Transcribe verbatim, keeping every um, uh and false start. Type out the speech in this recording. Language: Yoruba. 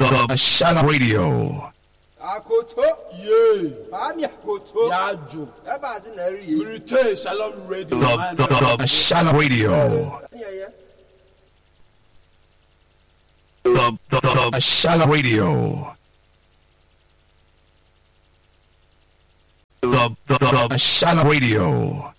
the, the Shalom Radio. Akoto Yay. Bami Akoto Yaju. Ebazinari Brite Shalom Radio. The, the, the, the Shalom Radio. The, the, the, the Shalom Radio. The, the, the, the Shalom Radio.